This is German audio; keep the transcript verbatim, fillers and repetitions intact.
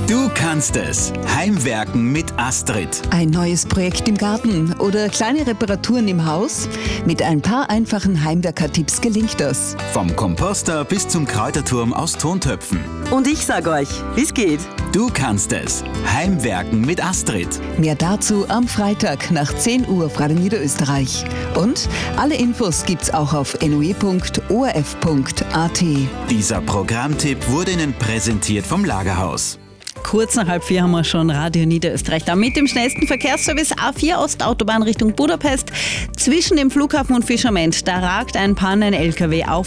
Du kannst es. Heimwerken mit Astrid. Ein neues Projekt im Garten oder kleine Reparaturen im Haus? Mit ein paar einfachen Heimwerker-Tipps gelingt das. Vom Komposter bis zum Kräuterturm aus Tontöpfen. Und ich sag euch, wie's geht. Du kannst es. Heimwerken mit Astrid. Mehr dazu am Freitag nach zehn Uhr auf Radio Niederösterreich. Und alle Infos gibt's auch auf n o e punkt o r f punkt a t. Dieser Programmtipp wurde Ihnen präsentiert vom Lagerhaus. Kurz nach halb vier haben wir schon Radio Niederösterreich da mit dem schnellsten Verkehrsservice A vier Ostautobahn Richtung Budapest. Zwischen dem Flughafen und Fischerment, da ragt ein Pannen-L K W auf